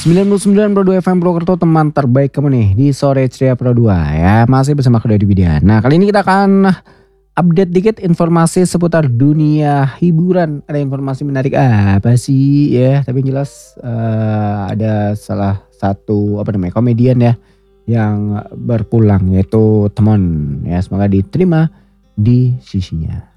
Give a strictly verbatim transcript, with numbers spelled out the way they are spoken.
sembilan puluh sembilan koma dua F M Purwokerto, teman terbaik kamu nih di sore ceria Pro dua ya. Masih bersama aku Dodi Widian. Nah, kali ini kita akan update dikit informasi seputar dunia hiburan. Ada informasi menarik apa sih ya? Tapi yang jelas uh, ada salah satu apa namanya komedian ya yang berpulang, yaitu Temon ya. Semoga diterima di sisinya.